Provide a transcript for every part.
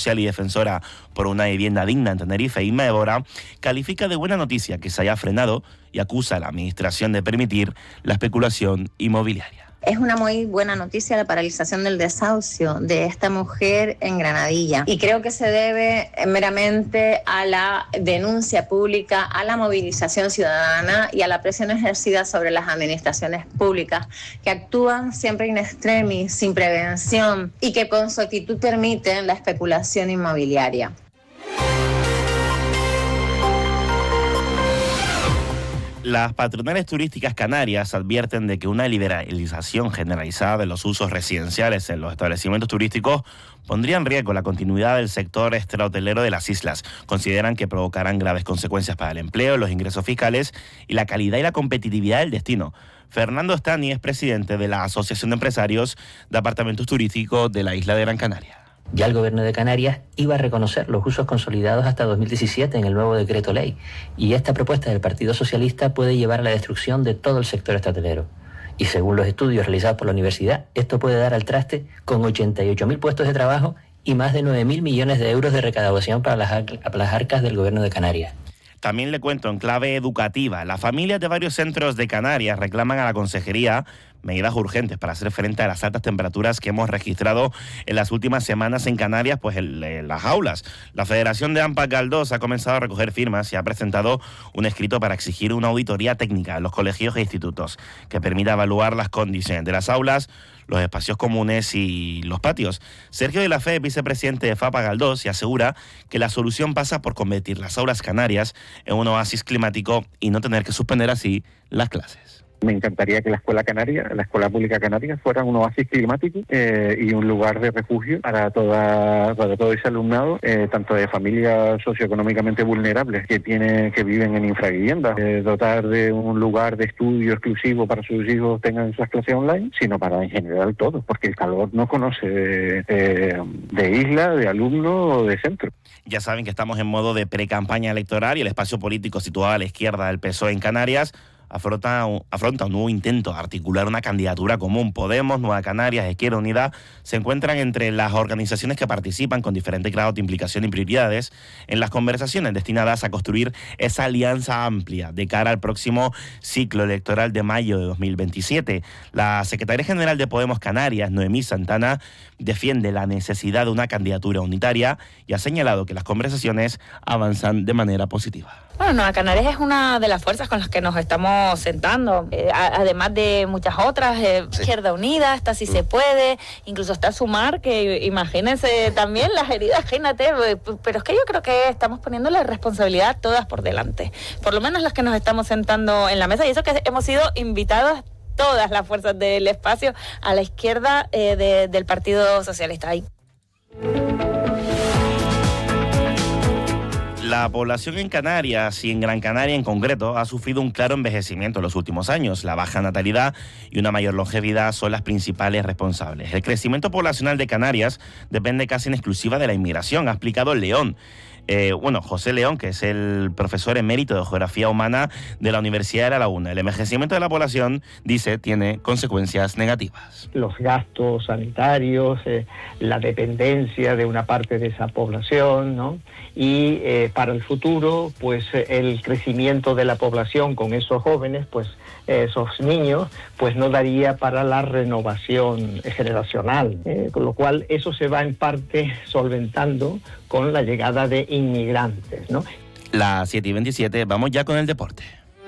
social y defensora por una vivienda digna en Tenerife, Inma Évora, califica de buena noticia que se haya frenado y acusa a la administración de permitir la especulación inmobiliaria. Es una muy buena noticia la paralización del desahucio de esta mujer en Granadilla y creo que se debe meramente a la denuncia pública, a la movilización ciudadana y a la presión ejercida sobre las administraciones públicas que actúan siempre in extremis, sin prevención y que con su actitud permiten la especulación inmobiliaria. Las patronales turísticas canarias advierten de que una liberalización generalizada de los usos residenciales en los establecimientos turísticos pondría en riesgo la continuidad del sector extrahotelero de las islas. Consideran que provocarán graves consecuencias para el empleo, los ingresos fiscales y la calidad y la competitividad del destino. Fernando Stani es presidente de la Asociación de Empresarios de Apartamentos Turísticos de la isla de Gran Canaria. Ya el Gobierno de Canarias iba a reconocer los usos consolidados hasta 2017 en el nuevo decreto ley, y esta propuesta del Partido Socialista puede llevar a la destrucción de todo el sector extrahotelero. Y según los estudios realizados por la universidad, esto puede dar al traste con 88.000 puestos de trabajo y más de 9.000 millones de euros de recaudación para las arcas del Gobierno de Canarias. También le cuento en clave educativa. Las familias de varios centros de Canarias reclaman a la Consejería medidas urgentes para hacer frente a las altas temperaturas que hemos registrado en las últimas semanas en Canarias, pues en las aulas. La Federación de AMPA Galdós ha comenzado a recoger firmas y ha presentado un escrito para exigir una auditoría técnica en los colegios e institutos que permita evaluar las condiciones de las aulas, los espacios comunes y los patios. Sergio de la Fe, vicepresidente de FAPA Galdós, y asegura que la solución pasa por convertir las aulas canarias en un oasis climático y no tener que suspender así las clases. Me encantaría que la escuela canaria, la escuela pública canaria, fuera un oasis climático y un lugar de refugio para todo ese alumnado, tanto de familias socioeconómicamente vulnerables que viven en infraviviendas, dotar de un lugar de estudio exclusivo para sus hijos tengan esas clases online, sino para en general todos, porque el calor no conoce de isla, de alumno o de centro. Ya saben que estamos en modo de pre-campaña electoral y el espacio político situado a la izquierda del PSOE en Canarias afronta un nuevo intento de articular una candidatura común. Podemos, Nueva Canarias, Izquierda Unida se encuentran entre las organizaciones que participan con diferentes grados de implicación y prioridades en las conversaciones destinadas a construir esa alianza amplia de cara al próximo ciclo electoral de mayo de 2027. La secretaria general de Podemos Canarias, Noemí Santana, defiende la necesidad de una candidatura unitaria y ha señalado que las conversaciones avanzan de manera positiva. Bueno, Nueva Canarias es una de las fuerzas con las que nos estamos sentando, además de muchas otras, Izquierda Unida, esta sí se puede, incluso está Sumar, que imagínense también las heridas, imagínate, pero es que yo creo que estamos poniendo la responsabilidad todas por delante, por lo menos las que nos estamos sentando en la mesa, y eso que hemos sido invitados todas las fuerzas del espacio a la izquierda del Partido Socialista. Ahí. La población en Canarias y en Gran Canaria en concreto ha sufrido un claro envejecimiento en los últimos años. La baja natalidad y una mayor longevidad son las principales responsables. El crecimiento poblacional de Canarias depende casi en exclusiva de la inmigración, ha explicado León. José León, que es el profesor emérito de Geografía Humana de la Universidad de La Laguna. El envejecimiento de la población, dice, tiene consecuencias negativas. Los gastos sanitarios, la dependencia de una parte de esa población, ¿no? Y para el futuro, pues el crecimiento de la población con esos jóvenes, pues esos niños, pues no daría para la renovación generacional, con lo cual eso se va en parte solventando con la llegada de inmigrantes, ¿no? Las 7:27, vamos ya con el deporte.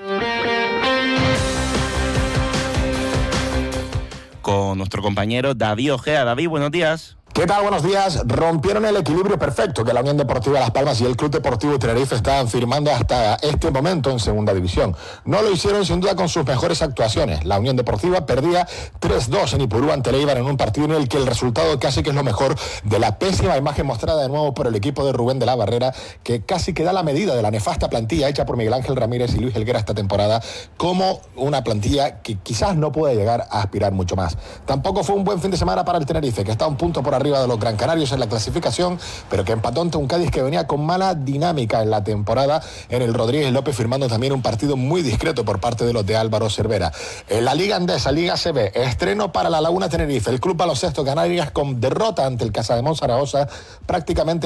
Con nuestro compañero David Ojea. David, buenos días. ¿Qué tal? Buenos días. Rompieron el equilibrio perfecto que la Unión Deportiva Las Palmas y el Club Deportivo Tenerife estaban firmando hasta este momento en Segunda División. No lo hicieron sin duda con sus mejores actuaciones. La Unión Deportiva perdía 3-2 en Ipurú ante el Eibar en un partido en el que el resultado casi que es lo mejor de la pésima imagen mostrada de nuevo por el equipo de Rubén de la Barrera, que casi que da la medida de la nefasta plantilla hecha por Miguel Ángel Ramírez y Luis Helguera esta temporada como una plantilla que quizás no puede llegar a aspirar mucho más. Tampoco fue un buen fin de semana para el Tenerife, que está un punto por arriba de los Gran Canarios en la clasificación, pero que empató ante un Cádiz que venía con mala dinámica en la temporada en el Rodríguez López, firmando también un partido muy discreto por parte de los de Álvaro Cervera. En la Liga Andesa, Liga CB, estreno para la Laguna Tenerife, el Club Baloncesto Canarias con derrota ante el Casademón Zaragoza, prácticamente